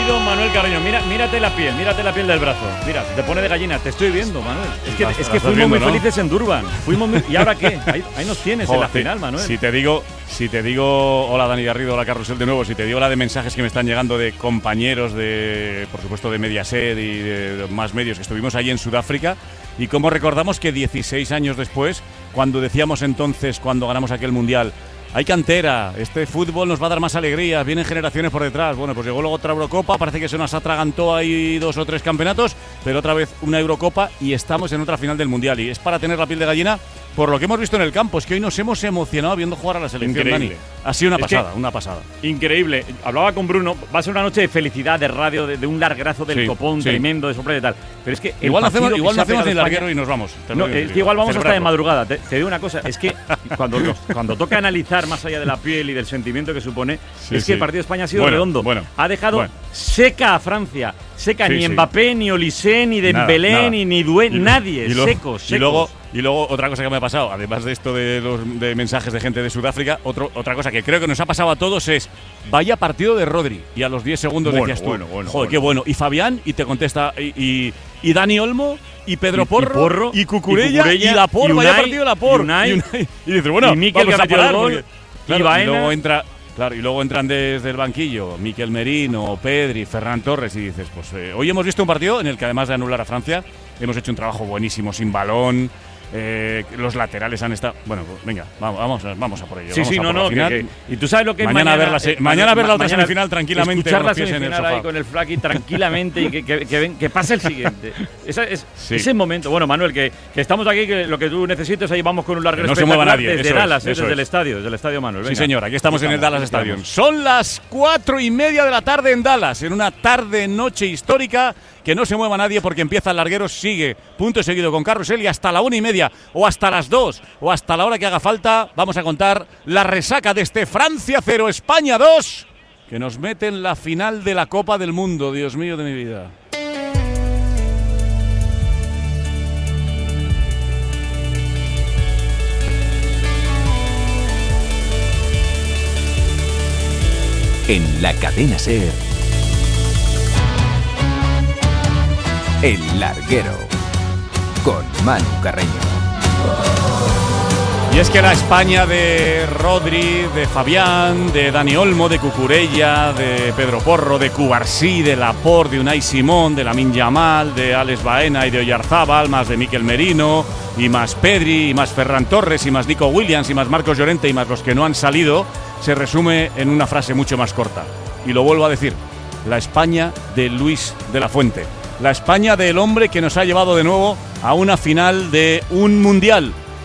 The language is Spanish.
querido Manuel Carreño, mírate la piel del brazo. Mira, te pone de gallina. Te estoy viendo, Manuel. Es que fuimos muy felices en Durban. ¿Y ahora qué? Ahí nos tienes en la final, Manuel. Si te digo, hola Dani Garrido, hola Carrusel de nuevo, si te digo la de mensajes que me están llegando de compañeros de, por supuesto, de Mediaset y de más medios que estuvimos allí en Sudáfrica, y cómo recordamos que 16 años después, cuando decíamos entonces, cuando ganamos aquel Mundial, hay cantera, este fútbol nos va a dar más alegrías, vienen generaciones por detrás. Bueno, pues llegó luego otra Eurocopa, parece que se nos atragantó ahí 2 o 3 campeonatos, pero otra vez una Eurocopa y estamos en otra final del Mundial. Y es para tener la piel de gallina por lo que hemos visto en el campo. Es que hoy nos hemos emocionado viendo jugar a la selección, Dani. Ha sido una pasada. Increíble. Hablaba con Bruno, va a ser una noche de felicidad, de radio, de un larguerazo del copón tremendo, de sorpresa y tal. Pero es que igual no hacemos ni larguero y nos vamos. No, es que igual vamos hasta de madrugada. Te digo una cosa, es que cuando toca analizar más allá de la piel y del sentimiento que supone, que el partido de España ha sido redondo. Ha dejado seca a Francia. Seca, ni Mbappé, ni Olise, ni Dembélé, ni Doué, nadie. Secos. Y luego otra cosa que me ha pasado, además de esto de mensajes de gente de Sudáfrica, otra cosa que creo que nos ha pasado a todos es: vaya partido de Rodri. Y a los 10 segundos decías tú, joder, qué bueno. Y Fabián, y te contesta, y Dani Olmo, y Pedro Porro, y Cucurella, y Laporte, vaya partido de Laporte. Y dices, bueno, y Mikel, vamos a parar, gol, y luego entra... Claro, y luego entran desde el banquillo Mikel Merino, Pedri, Ferran Torres, y dices, pues hoy hemos visto un partido en el que, además de anular a Francia, hemos hecho un trabajo buenísimo sin balón. Los laterales han estado... Bueno, pues venga, vamos a por ello. Y tú sabes lo que mañana ver la otra semifinal tranquilamente. Escuchar la semifinal ahí con el Flaky tranquilamente y que pase el siguiente. Ese momento. Bueno, Manuel, que estamos aquí, que lo que tú necesites, ahí vamos con un largo espectacular. No se mueva nadie. Desde Dallas, desde el estadio Manuel. Venga. Sí, señor, aquí estamos en el Dallas Stadium. Son las 4:30 de la tarde en Dallas, en una tarde-noche histórica. Que no se mueva nadie porque empieza el larguero, sigue punto seguido con Carrusel y hasta la 1:30 o hasta las 2 o hasta la hora que haga falta vamos a contar la resaca de este Francia 0, España 2, que nos mete en la final de la Copa del Mundo. Dios mío de mi vida. En la cadena SER, El Larguero, con Manu Carreño. Y es que la España de Rodri, de Fabián, de Dani Olmo, de Cucurella, de Pedro Porro, de Cubarsí, de Laporte, de Unai Simón, de Lamine Yamal, de Alex Baena y de Oyarzábal, más de Mikel Merino, y más Pedri, y más Ferran Torres, y más Nico Williams, y más Marcos Llorente, y más los que no han salido, se resume en una frase mucho más corta. Y lo vuelvo a decir: la España de Luis de la Fuente. La España del hombre que nos ha llevado de nuevo a una final de un Mundial.